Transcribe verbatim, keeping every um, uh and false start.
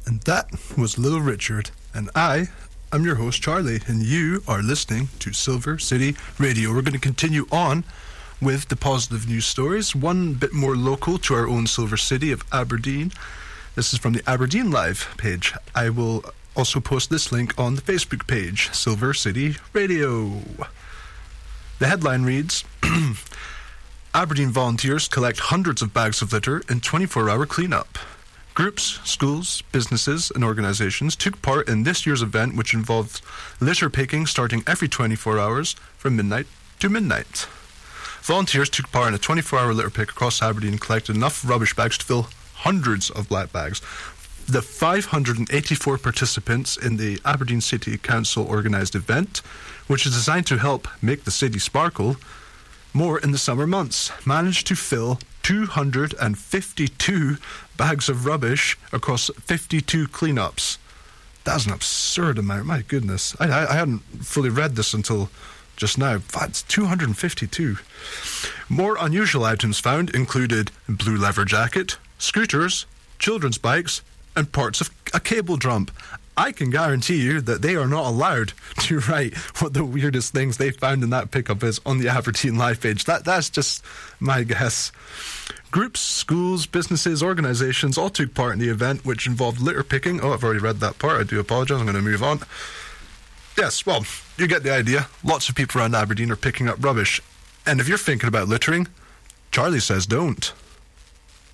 And that was Little Richard. And I am your host, Charlie, and you are listening to Silver City Radio. We're going to continue on with the positive news stories, one bit more local to our own Silver City of Aberdeen. This is from the Aberdeen Live page. I will also post this link on the Facebook page, Silver City Radio. The headline reads, Aberdeen volunteers collect hundreds of bags of litter in twenty-four hour cleanup. Groups, schools, businesses and organisations took part in this year's event, which involved litter picking starting every twenty-four hours from midnight to midnight. Volunteers took part in a twenty-four hour litter pick across Aberdeen and collected enough rubbish bags to fill hundreds of black bags. The five hundred eighty-four participants in the Aberdeen City Council organised event, which is designed to help make the city sparkle more in the summer months, managed to fill two hundred fifty-two bags of rubbish across fifty-two cleanups. That's an absurd amount, my goodness. I, I, I hadn't fully read this until just now. That's two hundred fifty-two. More unusual items found included a blue leather jacket, scooters, children's bikes, and parts of a cable drum. I can guarantee you that they are not allowed to write what the weirdest things they found in that pickup is on the Aberdeen Live page. That That's just my guess. Groups, schools, businesses, organisations all took part in the event, which involved litter picking. Oh, I've already read that part. I do apologise. I'm going to move on. Yes, well, you get the idea. Lots of people around Aberdeen are picking up rubbish. And if you're thinking about littering, Charlie says don't.